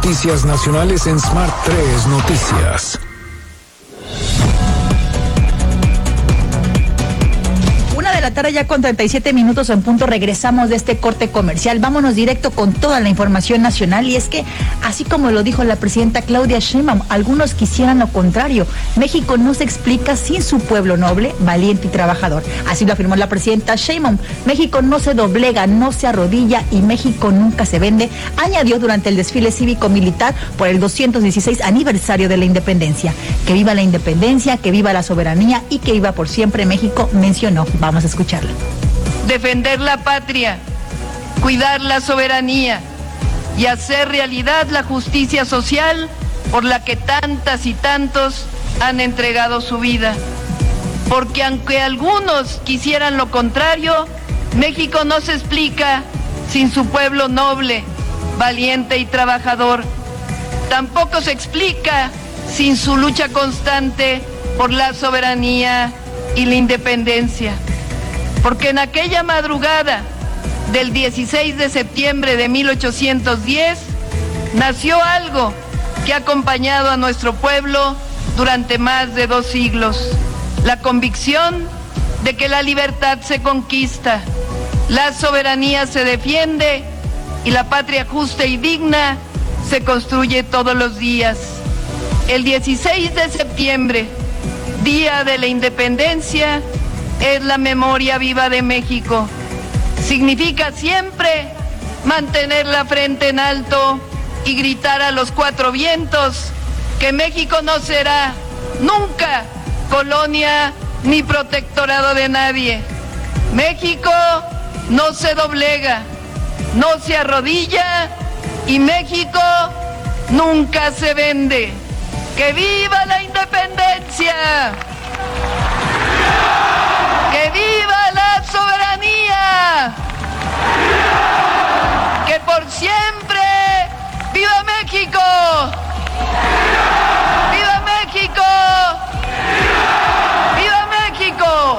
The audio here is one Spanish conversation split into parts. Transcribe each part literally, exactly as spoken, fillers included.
noticias nacionales en Smart tres Noticias. La tarde ya con treinta y siete minutos en punto, regresamos de este corte comercial. Vámonos directo con toda la información nacional, y es que, así como lo dijo la presidenta Claudia Sheinbaum, algunos quisieran lo contrario. México no se explica sin su pueblo noble, valiente y trabajador. Así lo afirmó la presidenta Sheinbaum. México no se doblega, no se arrodilla y México nunca se vende, añadió durante el desfile cívico-militar por el doscientos dieciséis aniversario de la independencia. Que viva la independencia, que viva la soberanía y que viva por siempre México, mencionó. Vamos a escucharla. Defender la patria, cuidar la soberanía y hacer realidad la justicia social por la que tantas y tantos han entregado su vida. Porque aunque algunos quisieran lo contrario, México no se explica sin su pueblo noble, valiente y trabajador. Tampoco se explica sin su lucha constante por la soberanía y la independencia. Porque en aquella madrugada del dieciséis de septiembre de mil ochocientos diez nació algo que ha acompañado a nuestro pueblo durante más de dos siglos: la convicción de que la libertad se conquista, la soberanía se defiende y la patria justa y digna se construye todos los días. El dieciséis de septiembre, Día de la Independencia, es la memoria viva de México. Significa siempre mantener la frente en alto y gritar a los cuatro vientos que México no será nunca colonia ni protectorado de nadie. México no se doblega, no se arrodilla y México nunca se vende. ¡Que viva la independencia! ¡Que viva la soberanía! ¡Que por siempre viva México! ¡Viva México! ¡Viva México!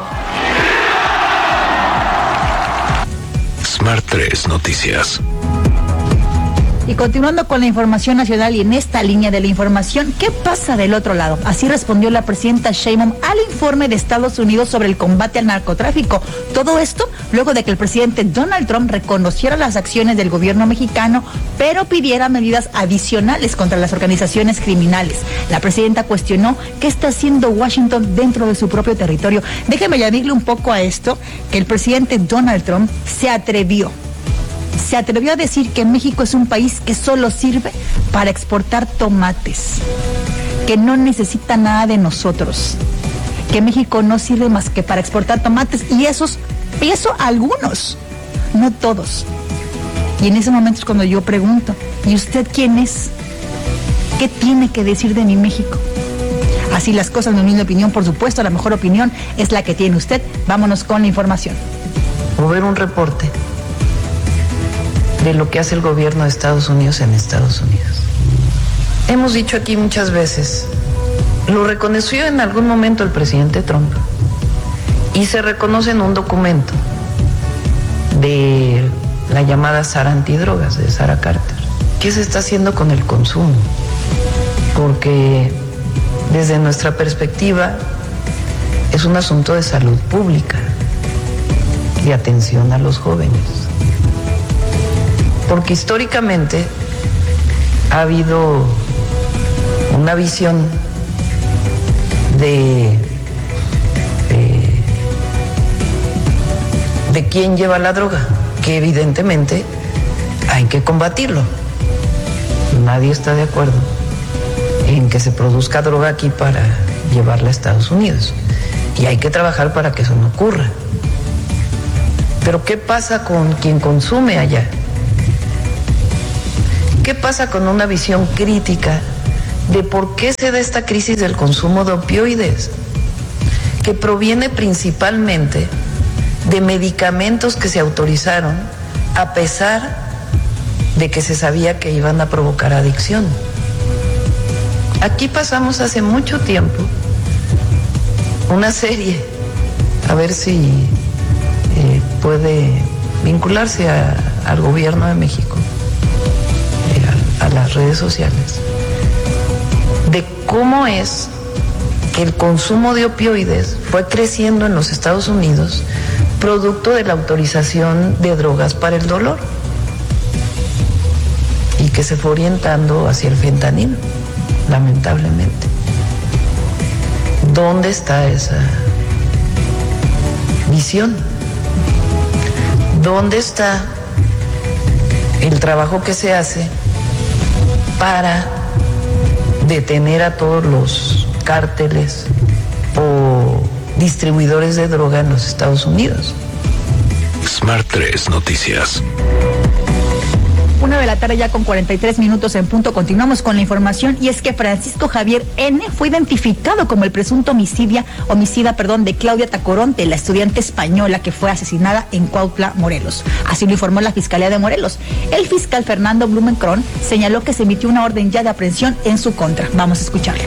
Smart tres Noticias. Y continuando con la información nacional y en esta línea de la información, ¿qué pasa del otro lado? Así respondió la presidenta Sheinbaum al informe de Estados Unidos sobre el combate al narcotráfico. Todo esto luego de que el presidente Donald Trump reconociera las acciones del gobierno mexicano, pero pidiera medidas adicionales contra las organizaciones criminales. La presidenta cuestionó qué está haciendo Washington dentro de su propio territorio. Déjeme añadirle un poco a esto, que el presidente Donald Trump se atrevió Se atrevió a decir que México es un país que solo sirve para exportar tomates, que no necesita nada de nosotros, que México no sirve más que para exportar tomates, y esos, y eso algunos, no todos. Y en ese momento es cuando yo pregunto, ¿y usted quién es? ¿Qué tiene que decir de mi México? Así las cosas, en mi opinión, por supuesto, la mejor opinión es la que tiene usted. Vámonos con la información. Mover un reporte de lo que hace el gobierno de Estados Unidos en Estados Unidos. Hemos dicho aquí muchas veces, lo reconoció en algún momento el presidente Trump, y se reconoce en un documento de la llamada Sara Antidrogas, de Sara Carter. ¿Qué se está haciendo con el consumo? Porque desde nuestra perspectiva es un asunto de salud pública, de atención a los jóvenes. Porque históricamente ha habido una visión de, de, de quién lleva la droga, que evidentemente hay que combatirlo. Nadie está de acuerdo en que se produzca droga aquí para llevarla a Estados Unidos, y hay que trabajar para que eso no ocurra. Pero ¿qué pasa con quien consume allá? ¿Qué pasa con una visión crítica de por qué se da esta crisis del consumo de opioides, que proviene principalmente de medicamentos que se autorizaron a pesar de que se sabía que iban a provocar adicción? Aquí pasamos hace mucho tiempo una serie, a ver si eh, puede vincularse a, al gobierno de México, a las redes sociales de cómo es que el consumo de opioides fue creciendo en los Estados Unidos producto de la autorización de drogas para el dolor y que se fue orientando hacia el fentanilo, lamentablemente. ¿Dónde está esa visión? ¿Dónde está el trabajo que se hace para detener a todos los cárteles o distribuidores de droga en los Estados Unidos? Smart tres Noticias. Una de la tarde ya con cuarenta y tres minutos en punto. Continuamos con la información y es que Francisco Javier N. fue identificado como el presunto homicida, homicida perdón, de Claudia Tacoronte, la estudiante española que fue asesinada en Cuautla, Morelos. Así lo informó la Fiscalía de Morelos. El fiscal Fernando Blumenkron señaló que se emitió una orden ya de aprehensión en su contra. Vamos a escucharlo.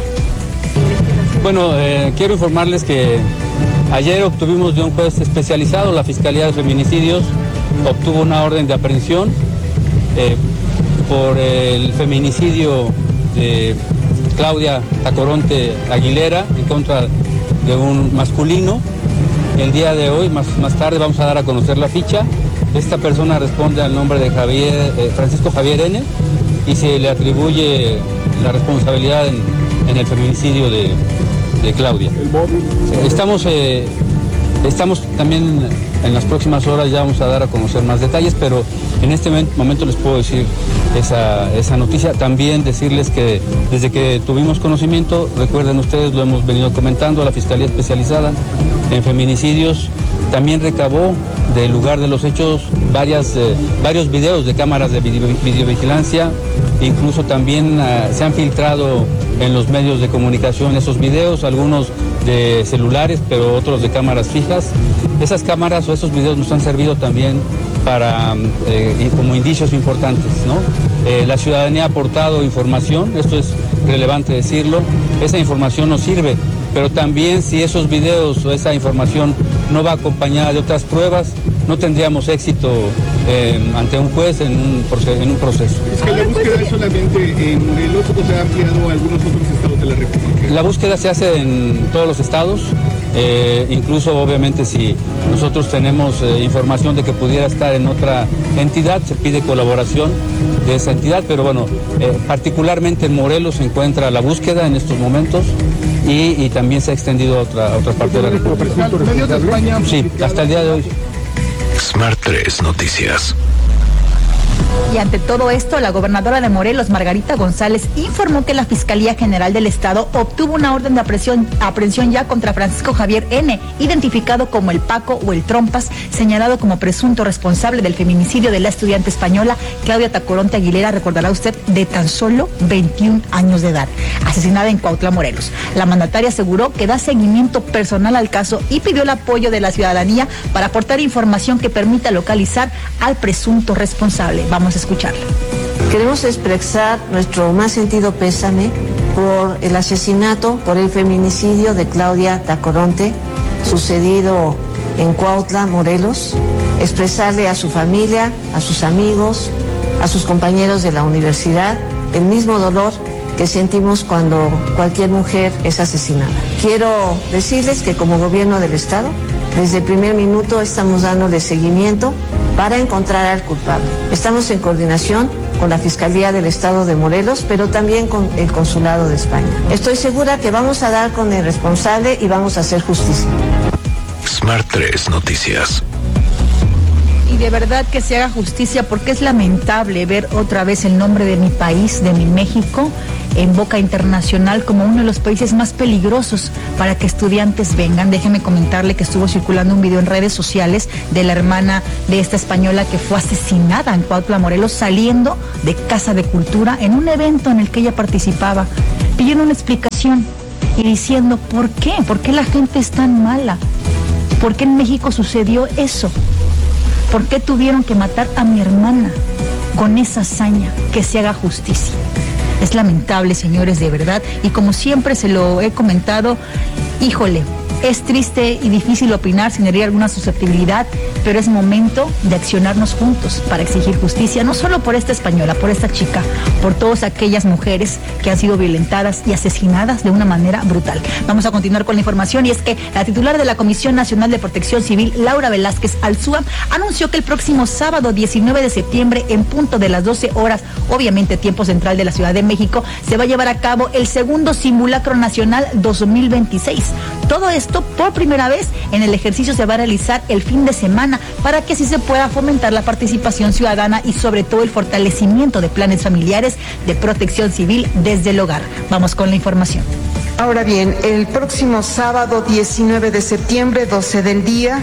Bueno, eh, quiero informarles que ayer obtuvimos de un juez especializado, la Fiscalía de Feminicidios obtuvo una orden de aprehensión Eh, por el feminicidio de Claudia Tacoronte Aguilera en contra de un masculino. El día de hoy, más, más tarde, vamos a dar a conocer la ficha. Esta persona responde al nombre de Javier, eh, Francisco Javier N. y se le atribuye la responsabilidad en, en el feminicidio de, de Claudia. Estamos, eh, estamos también en las próximas horas, ya vamos a dar a conocer más detalles, pero en este momento les puedo decir esa, esa noticia. También decirles que desde que tuvimos conocimiento, recuerden ustedes, lo hemos venido comentando, la Fiscalía Especializada en Feminicidios también recabó del lugar de los hechos varias, eh, varios videos de cámaras de video, videovigilancia. Incluso también uh, se han filtrado en los medios de comunicación esos videos, algunos de celulares, pero otros de cámaras fijas. Esas cámaras o esos videos nos han servido también para eh, como indicios importantes, ¿no? Eh, la ciudadanía ha aportado información, esto es relevante decirlo, esa información nos sirve, pero también si esos videos o esa información no va acompañada de otras pruebas, no tendríamos éxito eh, ante un juez en un, en un proceso. ¿Es que la búsqueda es solamente en Morelos o se ha ampliado a algunos otros estados de la República? La búsqueda se hace en todos los estados, eh, incluso obviamente si nosotros tenemos eh, información de que pudiera estar en otra entidad, se pide colaboración de esa entidad, pero bueno, eh, particularmente en Morelos se encuentra la búsqueda en estos momentos y, y también se ha extendido a otra, a otra parte de la República. ¿Medios de España? Sí, hasta el día de hoy. Smart tres Noticias. Y ante todo esto, la gobernadora de Morelos, Margarita González, informó que la Fiscalía General del Estado obtuvo una orden de aprehensión, aprehensión ya contra Francisco Javier N., identificado como el Paco o el Trompas, señalado como presunto responsable del feminicidio de la estudiante española Claudia Tacoronte Aguilera, recordará usted, de tan solo veintiún años de edad, asesinada en Cuautla, Morelos. La mandataria aseguró que da seguimiento personal al caso y pidió el apoyo de la ciudadanía para aportar información que permita localizar al presunto responsable. Vamos a escucharla. Queremos expresar nuestro más sentido pésame por el asesinato, por el feminicidio de Claudia Tacoronte, sucedido en Cuautla, Morelos. Expresarle a su familia, a sus amigos, a sus compañeros de la universidad, el mismo dolor que sentimos cuando cualquier mujer es asesinada. Quiero decirles que como gobierno del Estado, desde el primer minuto estamos dándole seguimiento para encontrar al culpable. Estamos en coordinación con la Fiscalía del Estado de Morelos, pero también con el Consulado de España. Estoy segura que vamos a dar con el responsable y vamos a hacer justicia. Smart tres Noticias. Y de verdad que se haga justicia, porque es lamentable ver otra vez el nombre de mi país, de mi México, en boca internacional como uno de los países más peligrosos para que estudiantes vengan. Déjeme comentarle que estuvo circulando un video en redes sociales de la hermana de esta española que fue asesinada en Cuautla, Morelos, saliendo de Casa de Cultura en un evento en el que ella participaba, pidiendo una explicación y diciendo ¿por qué? ¿Por qué la gente es tan mala? ¿Por qué en México sucedió eso? ¿Por qué tuvieron que matar a mi hermana con esa hazaña? Que se haga justicia. Es lamentable, señores, de verdad. Y como siempre se lo he comentado, híjole, Es triste y difícil opinar sin herir alguna susceptibilidad, pero es momento de accionarnos juntos para exigir justicia, no solo por esta española, por esta chica, por todas aquellas mujeres que han sido violentadas y asesinadas de una manera brutal. Vamos a continuar con la información, y es que la titular de la Comisión Nacional de Protección Civil, Laura Velázquez Alzúa, anunció que el próximo sábado diecinueve de septiembre, en punto de las doce horas, obviamente tiempo central de la Ciudad de México, se va a llevar a cabo el segundo Simulacro Nacional dos mil veintiséis. Todo esto por primera vez en el ejercicio se va a realizar el fin de semana para que así se pueda fomentar la participación ciudadana y sobre todo el fortalecimiento de planes familiares de protección civil desde el hogar. Vamos con la información. Ahora bien, el próximo sábado diecinueve de septiembre, doce del día,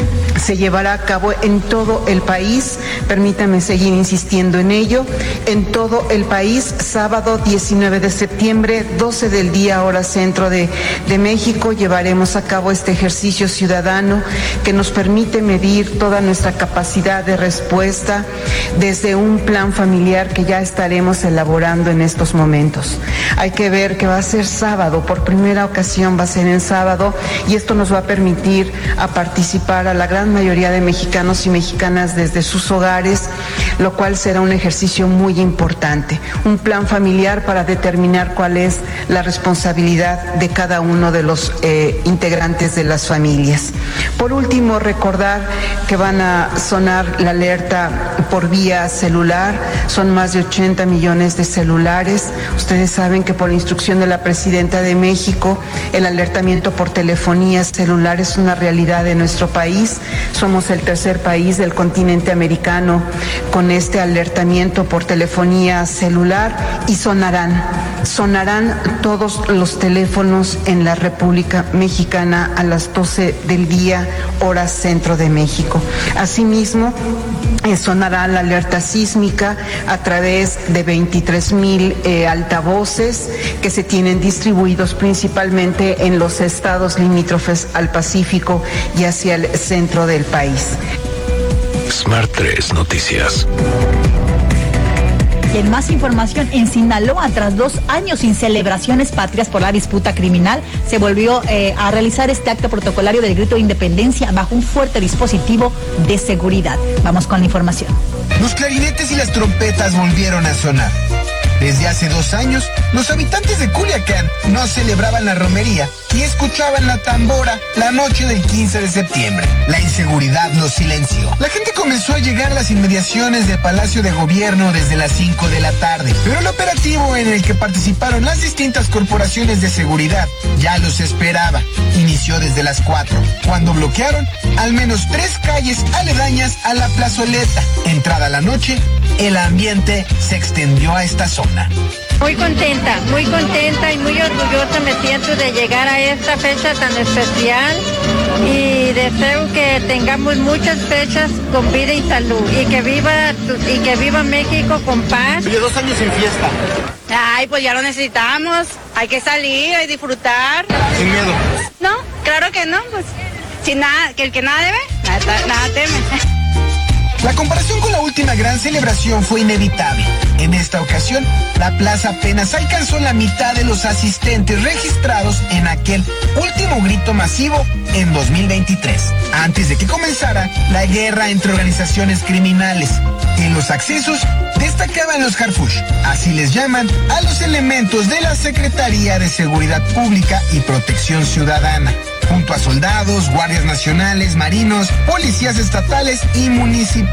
se llevará a cabo en todo el país, permítame seguir insistiendo en ello, en todo el país, sábado diecinueve de septiembre, doce del día, hora centro de, de México, llevaremos a cabo este ejercicio ciudadano que nos permite medir toda nuestra capacidad de respuesta desde un plan familiar que ya estaremos elaborando en estos momentos. Hay que ver que va a ser sábado, por primera ocasión va a ser en sábado, y esto nos va a permitir a participar a la gran mayoría de mexicanos y mexicanas desde sus hogares, lo cual será un ejercicio muy importante. Un plan familiar para determinar cuál es la responsabilidad de cada uno de los eh, integrantes de las familias. Por último, recordar que van a sonar la alerta por vía celular. Son más de ochenta millones de celulares. Ustedes saben que por instrucción de la Presidenta de México, el alertamiento por telefonía celular es una realidad de nuestro país. Somos el tercer país del continente americano con este alertamiento por telefonía celular, y sonarán, sonarán todos los teléfonos en la República Mexicana a las doce del día, hora centro de México. Asimismo, eh, sonará la alerta sísmica a través de veintitrés mil eh, altavoces que se tienen distribuidos principalmente en los estados limítrofes al Pacífico y hacia el centro del país. Smart tres Noticias. Y en más información, en Sinaloa, tras dos años sin celebraciones patrias por la disputa criminal, se volvió eh, a realizar este acto protocolario del grito de independencia bajo un fuerte dispositivo de seguridad. Vamos con la información. Los clarinetes y las trompetas volvieron a sonar. Desde hace dos años, los habitantes de Culiacán no celebraban la romería y escuchaban la tambora la noche del quince de septiembre. La inseguridad los silenció. La gente comenzó a llegar a las inmediaciones del Palacio de Gobierno desde las cinco de la tarde, pero el operativo en el que participaron las distintas corporaciones de seguridad ya los esperaba. Inició desde las cuatro, cuando bloquearon al menos tres calles aledañas a la plazoleta. Entrada la noche, el ambiente se extendió a esta zona. Muy contenta, muy contenta y muy orgullosa me siento de llegar a esta fecha tan especial, y deseo que tengamos muchas fechas con vida y salud, y que viva y que viva México con paz. Oye, dos años sin fiesta. Ay, pues ya lo necesitamos, hay que salir y disfrutar. Sin miedo. No, claro que no, pues sin nada, que el que nada debe, nada, nada teme. La comparación con la última gran celebración fue inevitable. En esta ocasión, la plaza apenas alcanzó la mitad de los asistentes registrados en aquel último grito masivo en dos mil veintitrés, antes de que comenzara la guerra entre organizaciones criminales. En los accesos destacaban los Harfush, así les llaman a los elementos de la Secretaría de Seguridad Pública y Protección Ciudadana, junto a soldados, guardias nacionales, marinos, policías estatales y municipales.